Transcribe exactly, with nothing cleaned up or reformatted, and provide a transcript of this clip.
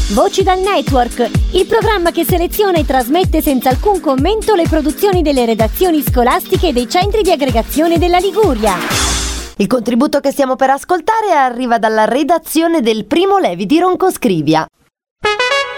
Voci dal Network, il programma che seleziona e trasmette senza alcun commento le produzioni delle redazioni scolastiche e dei centri di aggregazione della Liguria. Il contributo che stiamo per ascoltare arriva dalla redazione del Primo Levi di Roncoscrivia.